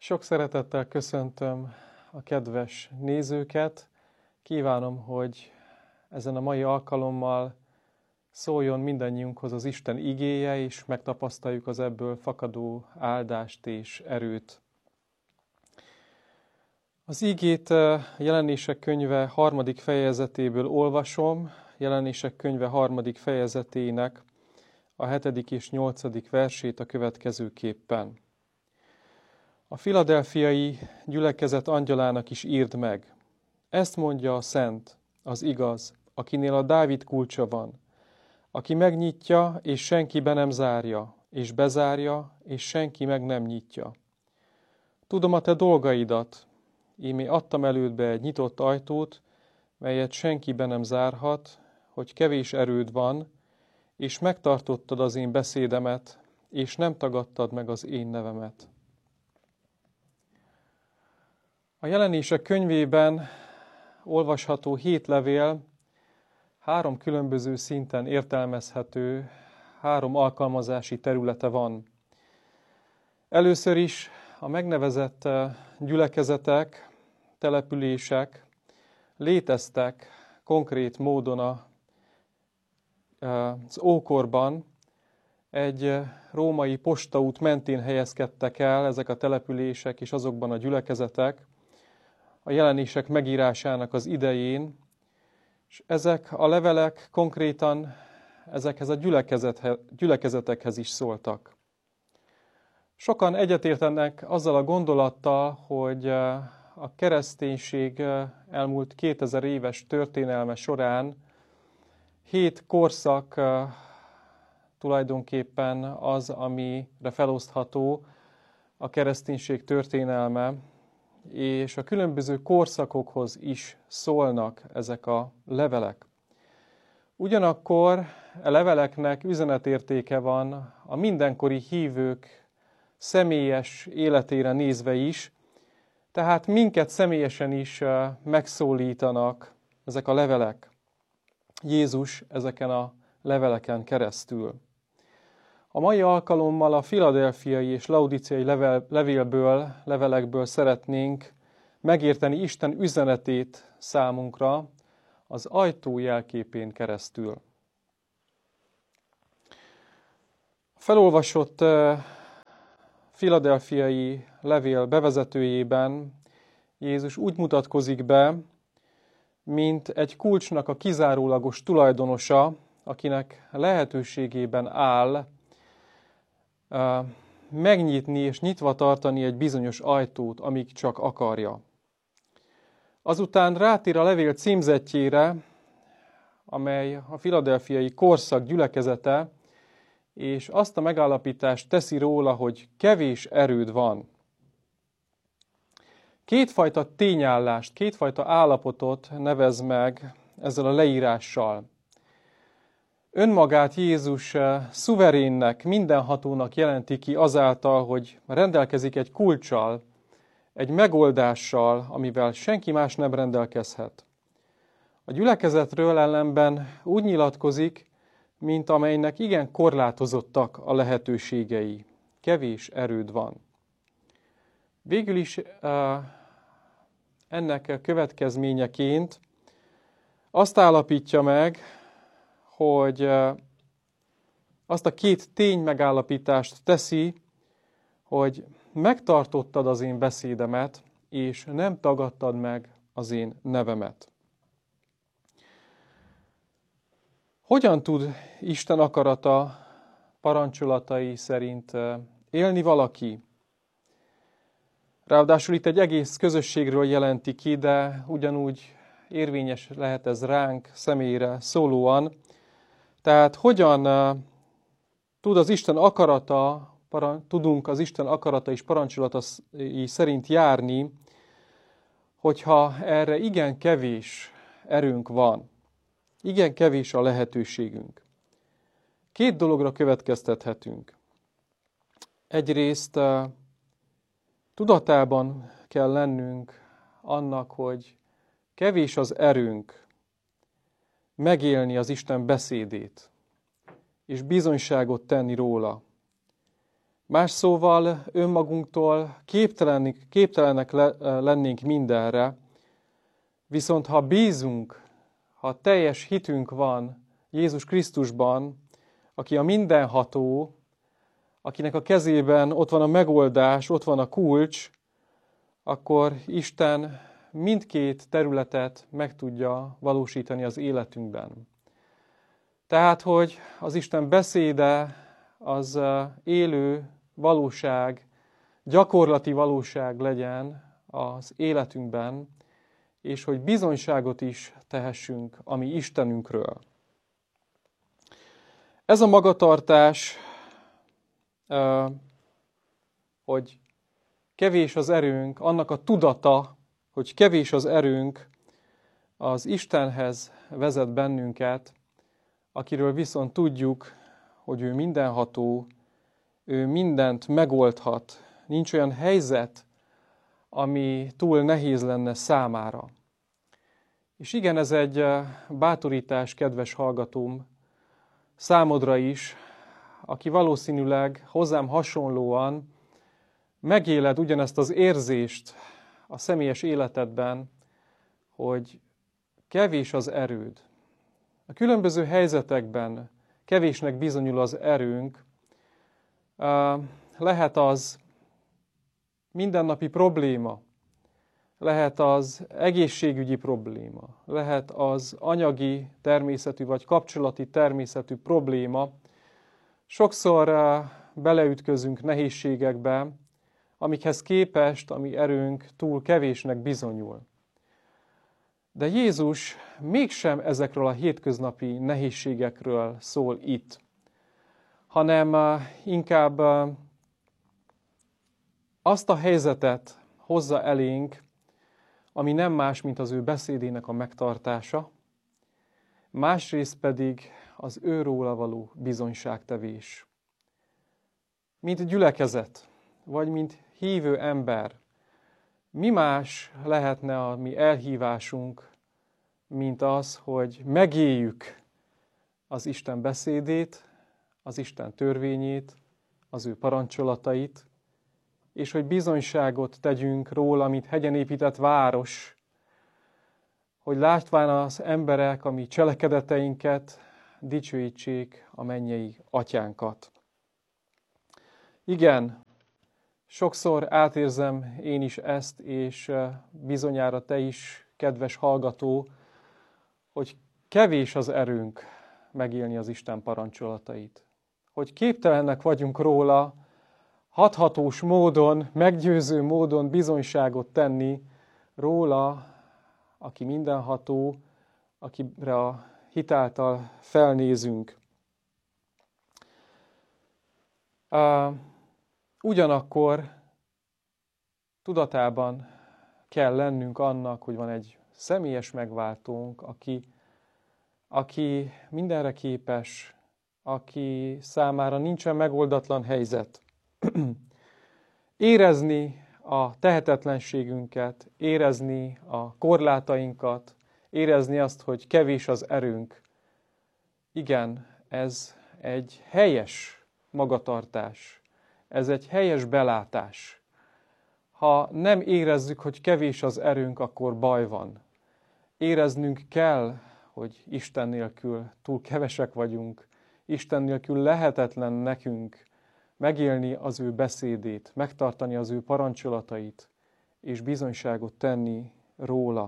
Sok szeretettel köszöntöm a kedves nézőket. Kívánom, hogy ezen a mai alkalommal szóljon mindannyiunkhoz az Isten igéje, és megtapasztaljuk az ebből fakadó áldást és erőt. Az igét Jelenések könyve 3. fejezetéből olvasom, Jelenések könyve 3. fejezetének a 7. és 8. versét a következőképpen. A filadelfiai gyülekezet angyalának is írd meg. Ezt mondja a szent, az igaz, akinél a Dávid kulcsa van, aki megnyitja, és senki be nem zárja, és bezárja, és senki meg nem nyitja. Tudom a te dolgaidat, ímé adtam elődbe egy nyitott ajtót, melyet senki be nem zárhat, hogy kevés erőd van, és megtartottad az én beszédemet, és nem tagadtad meg az én nevemet. A Jelenések könyvében olvasható 7 levél 3 különböző szinten értelmezhető, 3 alkalmazási területe van. Először is a megnevezett gyülekezetek, települések léteztek konkrét módon az ókorban, egy római postaút mentén helyezkedtek el ezek a települések és azokban a gyülekezetek a jelenések megírásának az idején, és ezek a levelek konkrétan ezekhez a gyülekezetekhez is szóltak. Sokan egyetértenek azzal a gondolattal, hogy a kereszténység elmúlt 2000 éves történelme során 7 korszak tulajdonképpen az, amire felosztható a kereszténység történelme, és a különböző korszakokhoz is szólnak ezek a levelek. Ugyanakkor a leveleknek üzenetértéke van a mindenkori hívők személyes életére nézve is, tehát minket személyesen is megszólítanak ezek a levelek. Jézus ezeken a leveleken keresztül. A mai alkalommal a filadelfiai és laudiciai levelekből szeretnénk megérteni Isten üzenetét számunkra az ajtó jelképén keresztül. A felolvasott filadelfiai levél bevezetőjében Jézus úgy mutatkozik be, mint egy kulcsnak a kizárólagos tulajdonosa, akinek lehetőségében áll megnyitni és nyitva tartani egy bizonyos ajtót, amíg csak akarja. Azután rátér a levél címzettjére, amely a filadelfiai korszak gyülekezete, és azt a megállapítást teszi róla, hogy kevés erőd van. Kétfajta tényállást, kétfajta állapotot nevez meg ezzel a leírással. Önmagát Jézus szuverénnek, mindenhatónak jelenti ki azáltal, hogy rendelkezik egy kulccsal, egy megoldással, amivel senki más nem rendelkezhet. A gyülekezetről ellenben úgy nyilatkozik, mint amelynek igen korlátozottak a lehetőségei. Kevés erőd van. Végül is ennek következményeként azt állapítja meg, hogy azt a 2 tény megállapítást teszi, hogy megtartottad az én beszédemet, és nem tagadtad meg az én nevemet. Hogyan tud Isten akarata, parancsolatai szerint élni valaki? Ráadásul itt egy egész közösségről jelenti ki, de ugyanúgy érvényes lehet ez ránk személyre szólóan. Tehát hogyan tudunk az Isten akarata és parancsolatai szerint járni, hogyha erre igen kevés erőnk van, igen kevés a lehetőségünk. 2 dologra következtethetünk. Egyrészt tudatában kell lennünk annak, hogy kevés az erőnk megélni az Isten beszédét, és bizonyságot tenni róla. Más szóval önmagunktól képtelenek lennénk mindenre, viszont ha bízunk, ha teljes hitünk van Jézus Krisztusban, aki a mindenható, akinek a kezében ott van a megoldás, ott van a kulcs, akkor Isten mindkét területet meg tudja valósítani az életünkben. Tehát, hogy az Isten beszéde az élő valóság, gyakorlati valóság legyen az életünkben, és hogy bizonyságot is tehessünk a mi Istenünkről. Ez a magatartás, hogy kevés az erőnk, annak a tudata, hogy kevés az erőnk, az Istenhez vezet bennünket, akiről viszont tudjuk, hogy ő mindenható, ő mindent megoldhat. Nincs olyan helyzet, ami túl nehéz lenne számára. És igen, ez egy bátorítás, kedves hallgatóm, számodra is, aki valószínűleg hozzám hasonlóan megéled ugyanezt az érzést a személyes életedben, hogy kevés az erőd. A különböző helyzetekben kevésnek bizonyul az erőnk. Lehet az mindennapi probléma, lehet az egészségügyi probléma, lehet az anyagi természetű vagy kapcsolati természetű probléma. Sokszor beleütközünk nehézségekbe, amikhez képest a mi erőnk túl kevésnek bizonyul. De Jézus mégsem ezekről a hétköznapi nehézségekről szól itt, hanem inkább azt a helyzetet hozza elénk, ami nem más, mint az ő beszédének a megtartása, másrészt pedig az őróla való bizonyságtevés. Mint gyülekezet, vagy mint hívő ember, mi más lehetne a mi elhívásunk, mint az, hogy megéljük az Isten beszédét, az Isten törvényét, az ő parancsolatait, és hogy bizonyságot tegyünk róla, mint hegyen épített város, hogy látván az emberek a mi cselekedeteinket, dicsőítsék a mennyei atyánkat. Igen, sokszor átérzem én is ezt, és bizonyára te is, kedves hallgató, hogy kevés az erőnk megélni az Isten parancsolatait. Hogy képtelenek vagyunk róla, hathatós módon, meggyőző módon bizonyságot tenni róla, aki mindenható, akire a hitáltal felnézünk. Ugyanakkor tudatában kell lennünk annak, hogy van egy személyes megváltónk, aki mindenre képes, aki számára nincsen megoldatlan helyzet. Érezni a tehetetlenségünket, érezni a korlátainkat, érezni azt, hogy kevés az erőnk. Igen, ez egy helyes magatartás, ez egy helyes belátás. Ha nem érezzük, hogy kevés az erőnk, akkor baj van. Éreznünk kell, hogy Isten nélkül túl kevesek vagyunk, Isten nélkül lehetetlen nekünk megélni az ő beszédét, megtartani az ő parancsolatait, és bizonyságot tenni róla.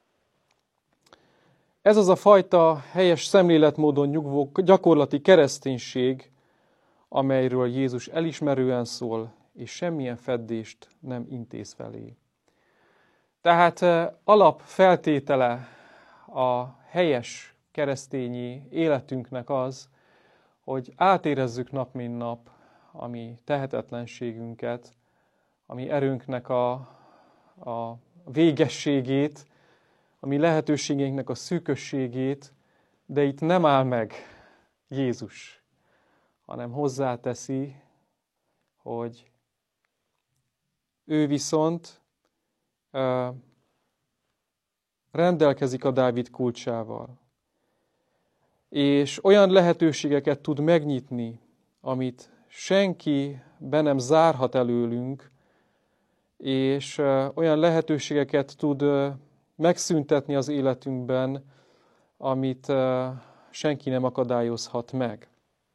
Ez az a fajta helyes szemléletmódon nyugvó gyakorlati kereszténység, amelyről Jézus elismerően szól, és semmilyen feddést nem intéz felé. Tehát alapfeltétele a helyes keresztényi életünknek az, hogy átérezzük nap mint nap a mi tehetetlenségünket, a mi erőnknek a végességét, a mi lehetőségeinknek a szűkösségét, de itt nem áll meg Jézus, hanem hozzáteszi, hogy ő viszont rendelkezik a Dávid kulcsával, és olyan lehetőségeket tud megnyitni, amit senki be nem zárhat előlünk, és olyan lehetőségeket tud megszüntetni az életünkben, amit senki nem akadályozhat meg.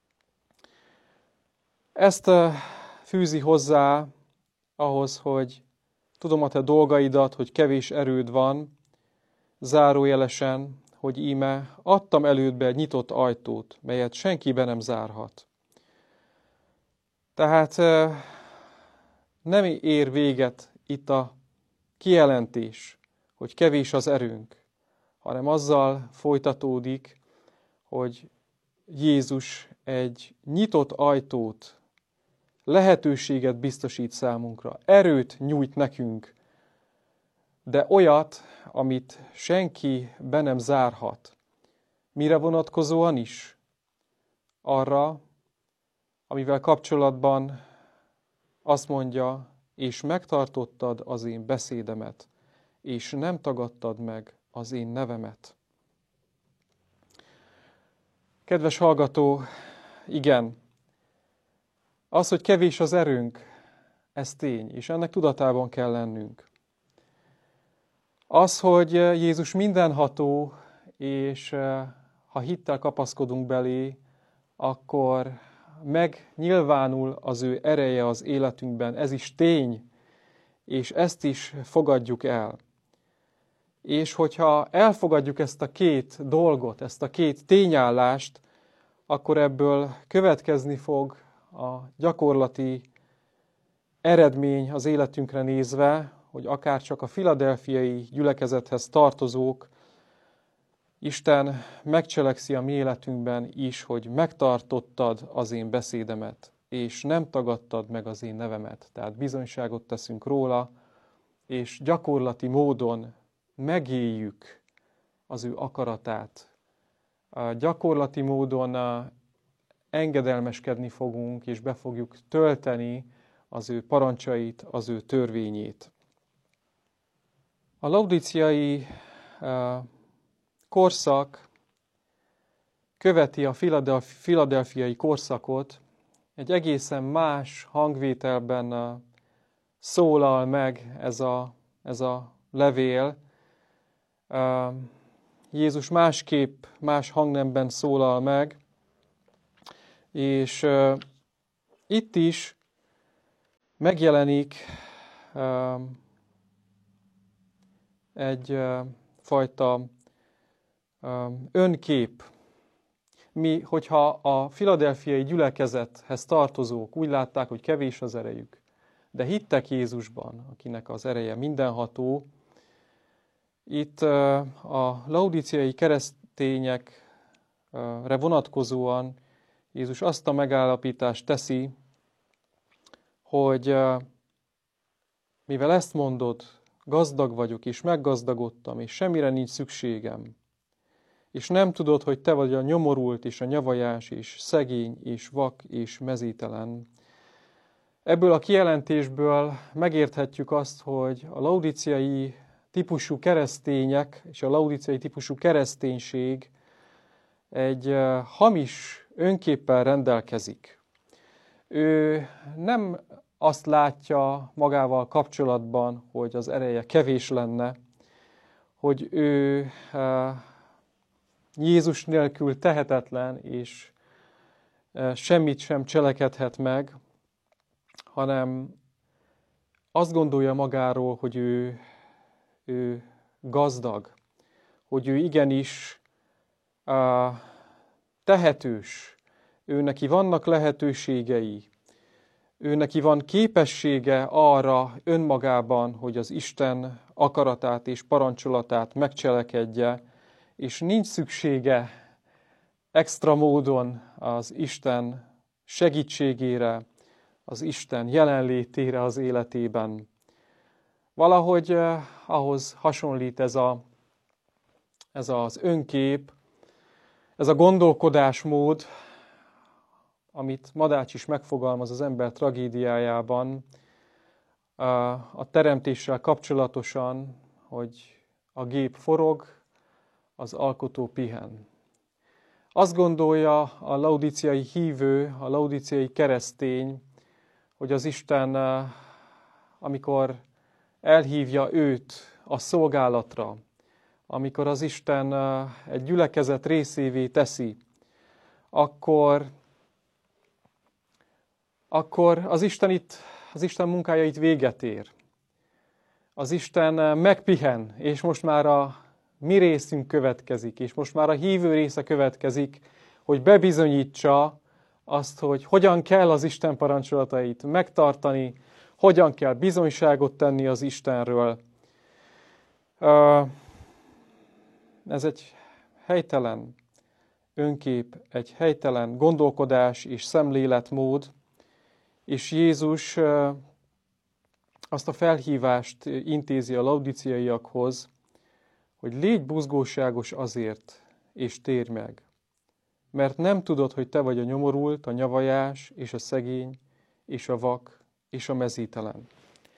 Ezt fűzi hozzá ahhoz, hogy tudom a te dolgaidat, hogy kevés erőd van, zárójelesen, hogy íme adtam elődbe egy nyitott ajtót, melyet senki be nem zárhat. Tehát nem ér véget itt a kijelentés, hogy kevés az erőnk, hanem azzal folytatódik, hogy Jézus egy nyitott ajtót, lehetőséget biztosít számunkra, erőt nyújt nekünk, de olyat, amit senki be nem zárhat. Mire vonatkozóan is? Arra, amivel kapcsolatban azt mondja, és megtartottad az én beszédemet, és nem tagadtad meg az én nevemet. Kedves hallgató, igen, az, hogy kevés az erőnk, ez tény, és ennek tudatában kell lennünk. Az, hogy Jézus mindenható, és ha hittel kapaszkodunk belé, akkor megnyilvánul az ő ereje az életünkben. Ez is tény, és ezt is fogadjuk el. És hogyha elfogadjuk ezt a két dolgot, ezt a két tényállást, akkor ebből következni fog a gyakorlati eredmény az életünkre nézve, hogy akár csak a filadelfiai gyülekezethez tartozók, Isten megcselekszi a mi életünkben is, hogy megtartottad az én beszédemet, és nem tagadtad meg az én nevemet. Tehát bizonyságot teszünk róla, és gyakorlati módon megéljük az ő akaratát. Gyakorlati módon engedelmeskedni fogunk, és be fogjuk tölteni az ő parancsait, az ő törvényét. A laudíciai korszak követi a filadelfiai korszakot, egy egészen más hangvételben szólal meg ez a levél. Jézus másképp, más hangnemben szólal meg, és itt is megjelenik egy fajta önkép. Mi, hogyha a filadelfiai gyülekezethez tartozók úgy látták, hogy kevés az erejük, de hittek Jézusban, akinek az ereje mindenható, itt a laudíciai keresztényekre vonatkozóan Jézus azt a megállapítást teszi, hogy mivel ezt mondod, gazdag vagyok, és meggazdagodtam, és semmire nincs szükségem, és nem tudod, hogy te vagy a nyomorult, és a nyavajás, és szegény, és vak, és mezítelen. Ebből a kijelentésből megérthetjük azt, hogy a laudíciai típusú keresztények, és a laudíciai típusú kereszténység egy hamis önképpel rendelkezik. Ő nem azt látja magával kapcsolatban, hogy az ereje kevés lenne, hogy ő Jézus nélkül tehetetlen, és semmit sem cselekedhet meg, hanem azt gondolja magáról, hogy ő gazdag, hogy ő igenis tehetős, ő neki vannak lehetőségei, ő neki van képessége arra önmagában, hogy az Isten akaratát és parancsolatát megcselekedje, és nincs szüksége extra módon az Isten segítségére, az Isten jelenlétére az életében. Valahogy ahhoz hasonlít ez az önkép, ez a gondolkodásmód, amit Madács is megfogalmaz az ember tragédiájában, a teremtéssel kapcsolatosan, hogy a gép forog, az alkotó pihen. Azt gondolja a laudíciai hívő, a laudíciai keresztény, hogy az Isten, amikor elhívja őt a szolgálatra, amikor az Isten egy gyülekezet részévé teszi, akkor az Isten munkája itt véget ér. Az Isten megpihen, és most már a mi részünk következik, és most már a hívő része következik, hogy bebizonyítsa azt, hogy hogyan kell az Isten parancsolatait megtartani, hogyan kell bizonyságot tenni az Istenről. Ez egy helytelen önkép, egy helytelen gondolkodás és szemléletmód, és Jézus azt a felhívást intézi a laudiciaiakhoz, hogy légy buzgóságos azért, és térj meg, mert nem tudod, hogy te vagy a nyomorult, a nyavajás, és a szegény, és a vak, és a mezítelen.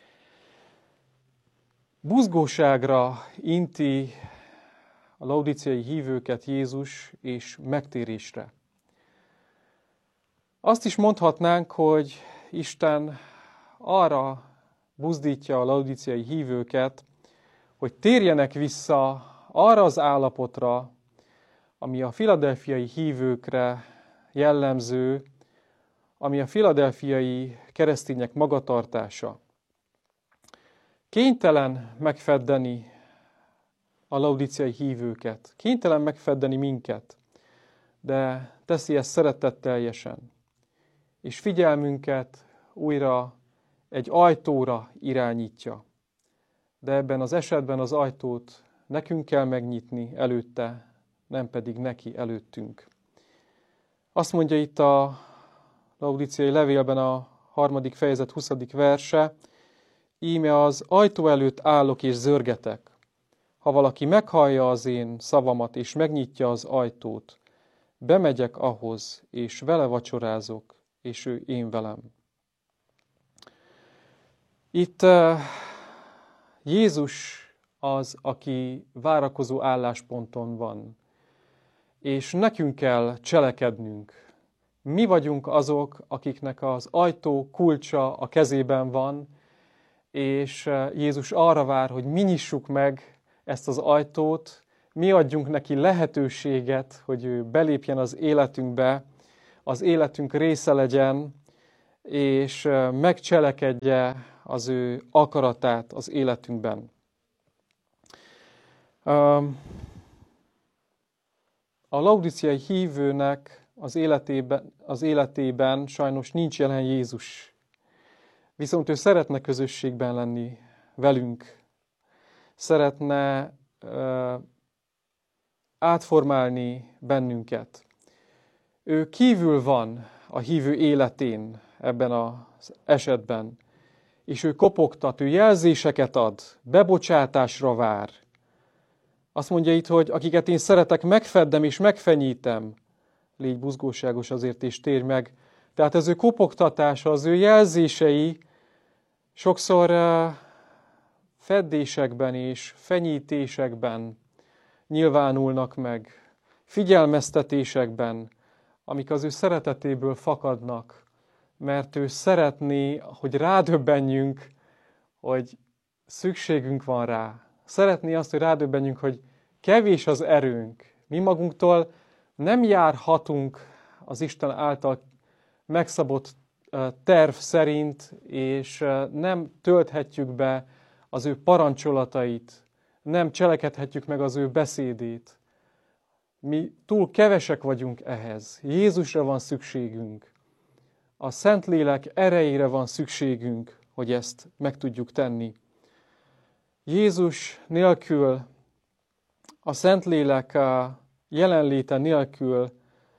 Buzgóságra inti a laudiciai hívőket Jézus, és megtérésre. Azt is mondhatnánk, hogy Isten arra buzdítja a laudiciai hívőket, hogy térjenek vissza arra az állapotra, ami a filadelfiai hívőkre jellemző, ami a filadelfiai keresztények magatartása. Kénytelen megfeddeni a laudiciai hívőket, kénytelen megfeddeni minket, de teszi ezt szeretetteljesen, és figyelmünket újra egy ajtóra irányítja. De ebben az esetben az ajtót nekünk kell megnyitni előtte, nem pedig neki előttünk. Azt mondja itt a laudiciai levélben a 3. fejezet 20. verse, íme az ajtó előtt állok és zörgetek. Ha valaki meghallja az én szavamat és megnyitja az ajtót, bemegyek ahhoz, és vele vacsorázok, és ő én velem. Itt Jézus az, aki várakozó állásponton van, és nekünk kell cselekednünk. Mi vagyunk azok, akiknek az ajtó kulcsa a kezében van, és Jézus arra vár, hogy mi nyissuk meg ezt az ajtót, mi adjunk neki lehetőséget, hogy ő belépjen az életünkbe, az életünk része legyen, és megcselekedje az ő akaratát az életünkben. A laudiciai hívőnek az életében sajnos nincs jelen Jézus. Viszont ő szeretne közösségben lenni velünk. Szeretne átformálni bennünket. Ő kívül van a hívő életén ebben az esetben, és ő kopogtat, ő jelzéseket ad, bebocsátásra vár. Azt mondja itt, hogy akiket én szeretek, megfeddem és megfenyítem. Légy buzgóságos azért, és térj meg. Tehát az ő kopogtatása, az ő jelzései sokszor feddésekben és fenyítésekben nyilvánulnak meg, figyelmeztetésekben, amik az ő szeretetéből fakadnak, mert ő szeretné, hogy rádöbbenjünk, hogy szükségünk van rá. Szeretné azt, hogy rádöbbenjünk, hogy kevés az erőnk. Mi magunktól nem járhatunk az Isten által megszabott terv szerint, és nem tölthetjük be az ő parancsolatait, nem cselekedhetjük meg az ő beszédét. Mi túl kevesek vagyunk ehhez. Jézusra van szükségünk. A Szentlélek erejére van szükségünk, hogy ezt meg tudjuk tenni. Jézus nélkül, a Szentlélek jelenléte nélkül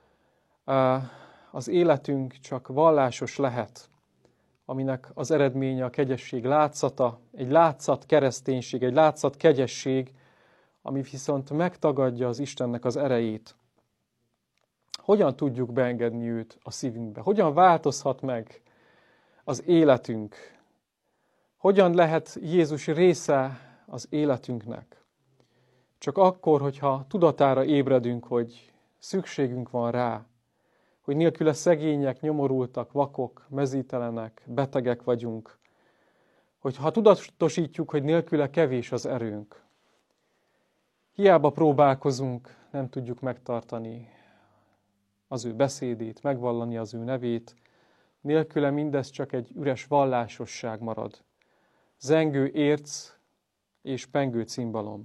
az életünk csak vallásos lehet, aminek az eredménye a kegyesség látszata, egy látszat kereszténység, egy látszat kegyesség, ami viszont megtagadja az Istennek az erejét. Hogyan tudjuk beengedni őt a szívünkbe? Hogyan változhat meg az életünk? Hogyan lehet Jézus része az életünknek? Csak akkor, hogyha tudatára ébredünk, hogy szükségünk van rá, hogy nélküle szegények, nyomorultak, vakok, mezítelenek, betegek vagyunk, hogy ha tudatosítjuk, hogy nélküle kevés az erőnk, hiába próbálkozunk, nem tudjuk megtartani az ő beszédét, megvallani az ő nevét, nélküle mindez csak egy üres vallásosság marad. Zengő érc és pengő cimbalom.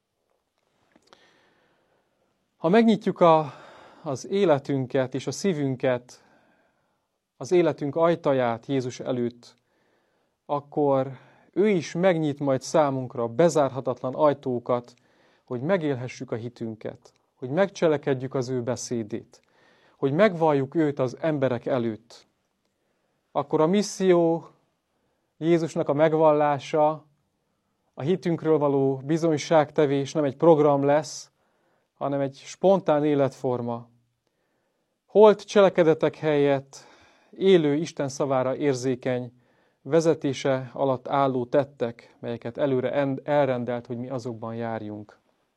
Ha megnyitjuk az életünket és a szívünket, az életünk ajtaját Jézus előtt, akkor ő is megnyit majd számunkra bezárhatatlan ajtókat, hogy megélhessük a hitünket, hogy megcselekedjük az ő beszédét, hogy megvalljuk őt az emberek előtt. Akkor a misszió, Jézusnak a megvallása, a hitünkről való bizonyságtevés nem egy program lesz, hanem egy spontán életforma. Holt cselekedetek helyett élő Isten szavára érzékeny, vezetése alatt álló tettek, melyeket előre elrendelt, hogy mi azokban járjunk.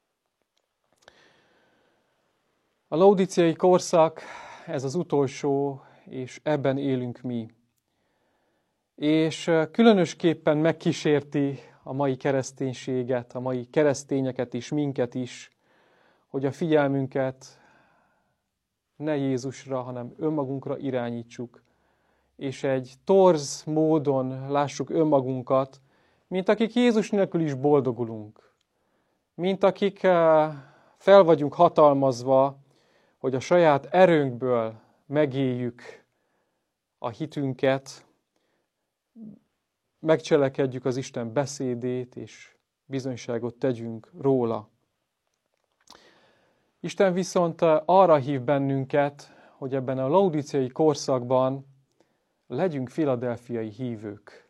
A laudíciai korszak, ez az utolsó, és ebben élünk mi. És különösképpen megkísérti a mai kereszténységet, a mai keresztényeket is, minket is, hogy a figyelmünket ne Jézusra, hanem önmagunkra irányítsuk, és egy torz módon lássuk önmagunkat, mint akik Jézus nélkül is boldogulunk, mint akik fel vagyunk hatalmazva, hogy a saját erőnkből megéljük a hitünket, megcselekedjük az Isten beszédét, és bizonyságot tegyünk róla. Isten viszont arra hív bennünket, hogy ebben a laudíciai korszakban legyünk filadelfiai hívők.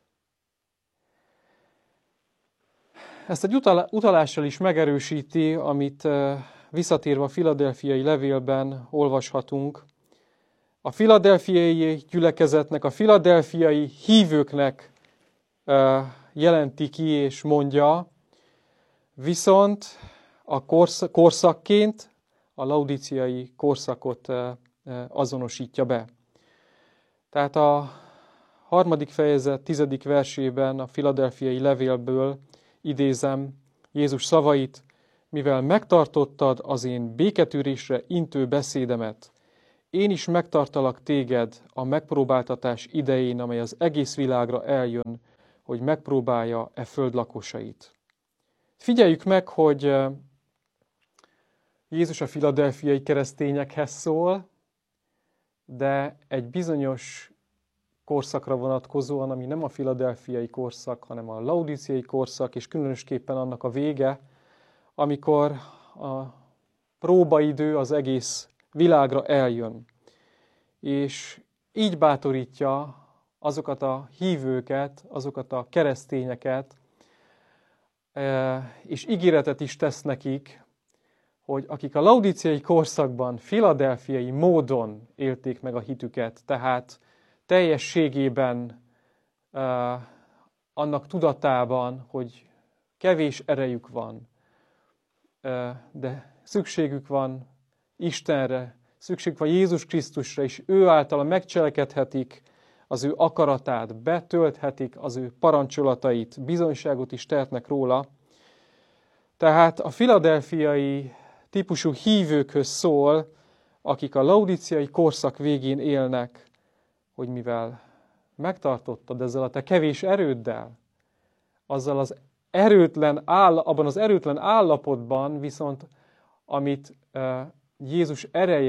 Ezt egy utalással is megerősíti, amit visszatérve a filadelfiai levélben olvashatunk. A filadelfiai gyülekezetnek, a filadelfiai hívőknek jelenti ki és mondja, viszont a korszakként a laudíciai korszakot azonosítja be. Tehát a 3. fejezet 10. versében a filadelfiai levélből idézem Jézus szavait, mivel megtartottad az én béketűrésre intő beszédemet, én is megtartalak téged a megpróbáltatás idején, amely az egész világra eljön, hogy megpróbálja e föld lakosait. Figyeljük meg, hogy Jézus a filadelfiai keresztényekhez szól, de egy bizonyos korszakra vonatkozóan, ami nem a filadelfiai korszak, hanem a laudíciai korszak, és különösképpen annak a vége, amikor a próbaidő az egész világra eljön. És így bátorítja azokat a hívőket, azokat a keresztényeket, és ígéretet is tesz nekik, hogy akik a laudíciai korszakban filadelfiai módon élték meg a hitüket, tehát teljességében annak tudatában, hogy kevés erejük van, de szükségük van Istenre, szükségük van Jézus Krisztusra, és ő általa megcselekedhetik az ő akaratát, betölthetik az ő parancsolatait, bizonyságot is tehetnek róla. Tehát a filadelfiai típusú hívőkhöz szól, akik a laudíciai korszak végén élnek, hogy mivel megtartottad ezzel a te kevés erőddel, azzal az abban az erőtlen állapotban viszont, amit Jézus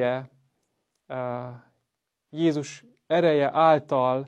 ereje által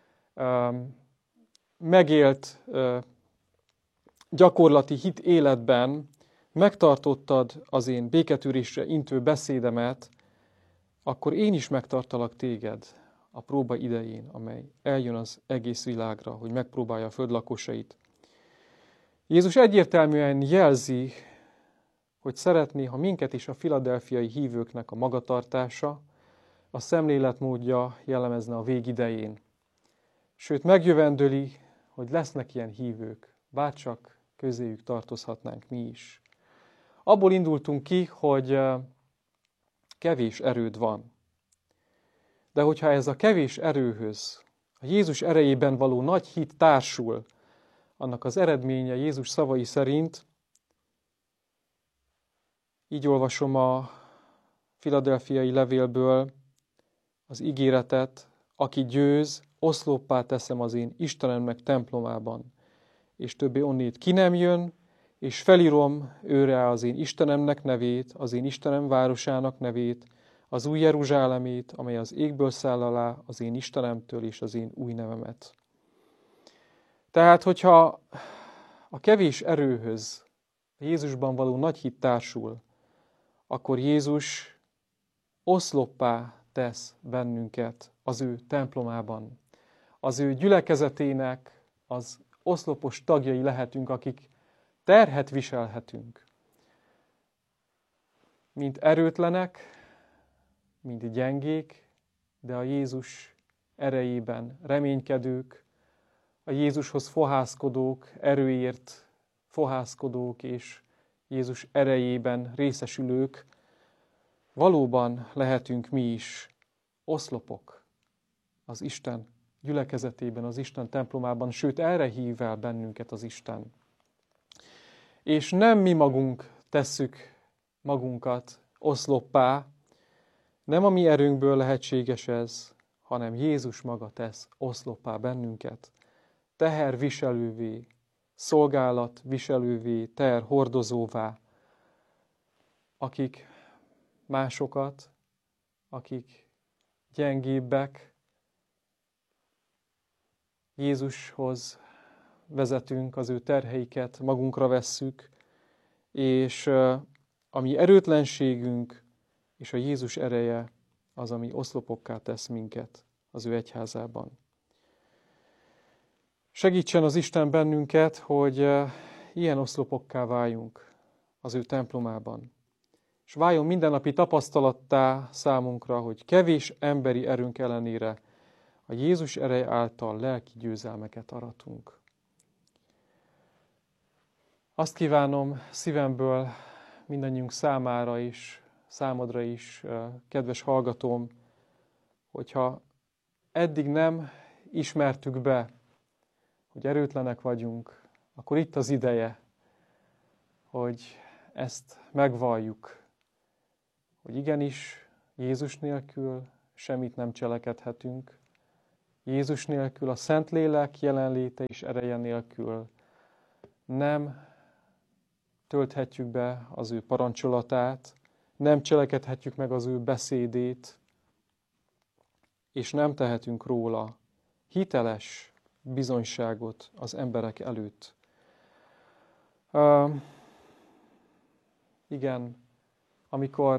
megélt gyakorlati hit életben megtartottad az én béketűrésre intő beszédemet, akkor én is megtartalak téged a próba idején, amely eljön az egész világra, hogy megpróbálja a föld lakosait. Jézus egyértelműen jelzi, hogy szeretné, ha minket is a filadelfiai hívőknek a magatartása, a szemléletmódja jellemezne a végidején. Sőt, megjövendöli, hogy lesznek ilyen hívők, bárcsak közéjük tartozhatnánk mi is. Abból indultunk ki, hogy kevés erőd van. De hogyha ez a kevés erőhöz, a Jézus erejében való nagy hit társul, annak az eredménye Jézus szavai szerint, így olvasom a Filadelfiai levélből az ígéretet, aki győz, oszloppá teszem az én Istenemnek templomában, és többé onnét ki nem jön, és felírom őre az én Istenemnek nevét, az én Istenem városának nevét, az új Jeruzsálemét, amely az égből száll alá, az én Istenemtől és az én új nevemet. Tehát, hogyha a kevés erőhöz, a Jézusban való nagy hit társul, akkor Jézus oszloppá tesz bennünket az ő templomában. Az ő gyülekezetének az oszlopos tagjai lehetünk, akik terhet viselhetünk. Mint erőtlenek, mint gyengék, de a Jézus erejében reménykedők, a Jézushoz fohászkodók, erőért fohászkodók és Jézus erejében részesülők, valóban lehetünk mi is oszlopok az Isten gyülekezetében, az Isten templomában, sőt erre hív el bennünket az Isten. És nem mi magunk tesszük magunkat oszloppá, nem a mi erőnkből lehetséges ez, hanem Jézus maga tesz oszloppá bennünket, teherviselővé, szolgálatviselővé, terhordozóvá, akik másokat, akik gyengébbek, Jézushoz vezetünk, az ő terheiket magunkra vesszük, és a mi erőtlenségünk és a Jézus ereje az, ami oszlopokká tesz minket az ő egyházában. Segítsen az Isten bennünket, hogy ilyen oszlopokká váljunk az ő templomában. És váljon mindennapi tapasztalattá számunkra, hogy kevés emberi erőnk ellenére a Jézus ereje által lelki győzelmeket aratunk. Azt kívánom szívemből mindannyiunk számára is, számodra is, kedves hallgatóm, hogyha eddig nem ismertük be, hogy erőtlenek vagyunk, akkor itt az ideje, hogy ezt megvalljuk, hogy igenis Jézus nélkül semmit nem cselekedhetünk, Jézus nélkül, a Szentlélek jelenléte és ereje nélkül nem tölthetjük be az ő parancsolatát, nem cselekedhetjük meg az ő beszédét, és nem tehetünk róla hiteles bizonyságot az emberek előtt. Igen, amikor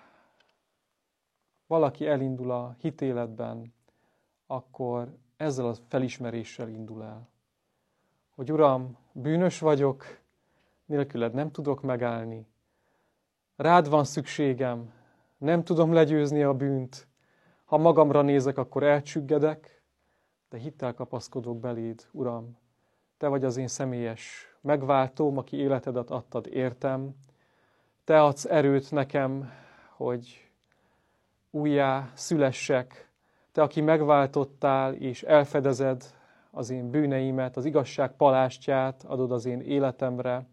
valaki elindul a hitéletben, akkor ezzel a felismeréssel indul el. Hogy Uram, bűnös vagyok, nélküled nem tudok megállni. Rád van szükségem, nem tudom legyőzni a bűnt. Ha magamra nézek, akkor elcsüggedek, de hittel kapaszkodok beléd, Uram. Te vagy az én személyes megváltóm, aki életedet adtad értem. Te adsz erőt nekem, hogy újjá szülessek. Te, aki megváltottál és elfedezed az én bűneimet, az igazság palástját adod az én életemre.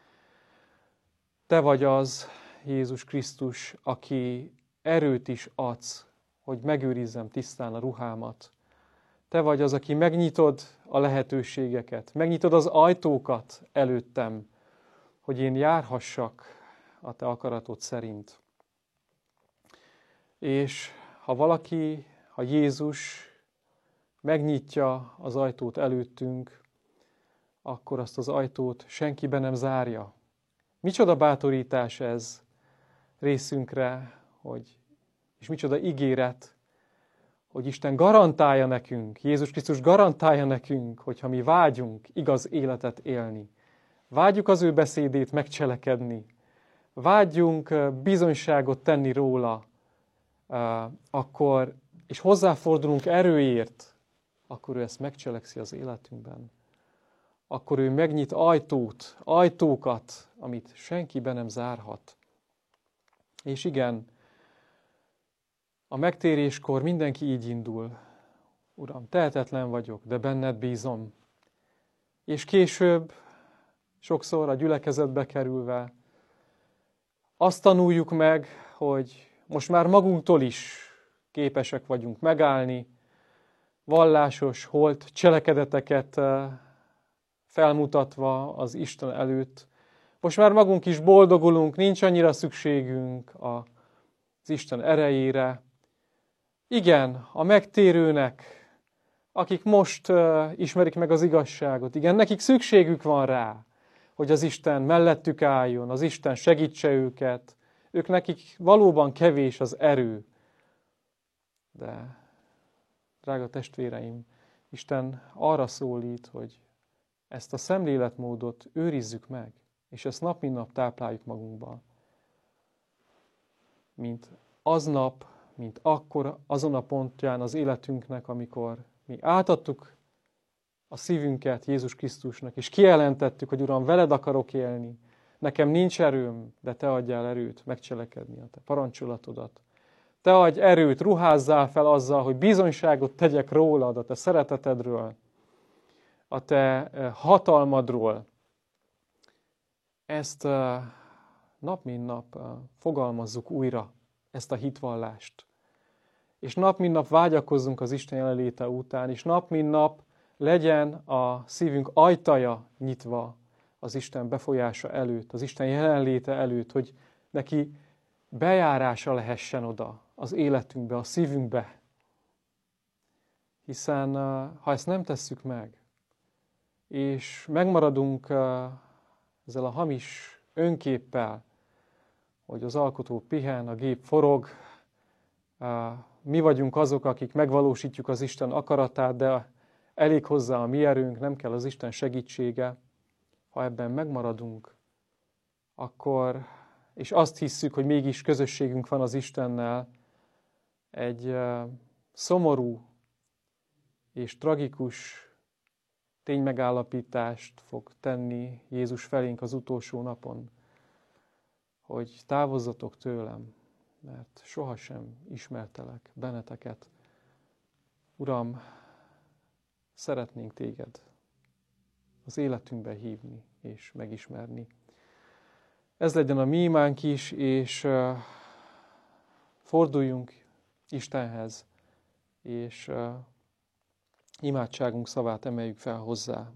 Te vagy az, Jézus Krisztus, aki erőt is adsz, hogy megőrizzem tisztán a ruhámat. Te vagy az, aki megnyitod a lehetőségeket, megnyitod az ajtókat előttem, hogy én járhassak a te akaratod szerint. És ha Jézus megnyitja az ajtót előttünk, akkor azt az ajtót senki be nem zárja. Micsoda bátorítás ez részünkre, és micsoda ígéret, hogy Isten garantálja nekünk, Jézus Krisztus garantálja nekünk, hogyha mi vágyunk igaz életet élni. Vágyjuk az ő beszédét megcselekedni. Vágyjunk bizonyságot tenni róla, és hozzáfordulunk erőért, akkor ő ezt megcselekszi az életünkben. Akkor ő megnyit ajtókat, amit senki be nem zárhat. És igen, A megtéréskor mindenki így indul. Uram, tehetetlen vagyok, de benned bízom. És később, sokszor a gyülekezetbe kerülve, azt tanuljuk meg, hogy most már magunktól is képesek vagyunk megállni, vallásos, holt cselekedeteket felmutatva az Isten előtt. Most már magunk is boldogulunk, nincs annyira szükségünk az Isten erejére. Igen, a megtérőnek, akik most ismerik meg az igazságot, igen, nekik szükségük van rá, hogy az Isten mellettük álljon, az Isten segítse őket. Nekik valóban kevés az erő. De, drága testvéreim, Isten arra szólít, hogy ezt a szemléletmódot őrizzük meg, és ezt nap mint nap tápláljuk magunkban. Mint aznap, mint akkor, azon a pontján az életünknek, amikor mi átadtuk a szívünket Jézus Krisztusnak, és kijelentettük, hogy Uram, veled akarok élni, nekem nincs erőm, de te adjál erőt megcselekedni a te parancsolatodat. Te adj erőt, ruházzál fel azzal, hogy bizonyságot tegyek rólad, a te szeretetedről, a te hatalmadról. Ezt nap mint nap fogalmazzuk újra, ezt a hitvallást. És nap mint nap vágyakozzunk az Isten jelenléte után, és nap mint nap legyen a szívünk ajtaja nyitva az Isten befolyása előtt, az Isten jelenléte előtt, hogy neki bejárása lehessen oda az életünkbe, a szívünkbe. Hiszen ha ezt nem tesszük meg, és megmaradunk ezzel a hamis önképpel, hogy az alkotó pihen, a gép forog, mi vagyunk azok, akik megvalósítjuk az Isten akaratát, de elég hozzá a mi erőnk, nem kell az Isten segítsége. Ha ebben megmaradunk, akkor, és azt hisszük, hogy mégis közösségünk van az Istennel, egy szomorú és tragikus ténymegállapítást fog tenni Jézus felénk az utolsó napon, hogy távozzatok tőlem, mert sohasem ismertelek benneteket. Uram, szeretnénk téged az életünkbe hívni és megismerni. Ez legyen a mi imánk is, és forduljunk Istenhez, és imádságunk szavát emeljük fel hozzá.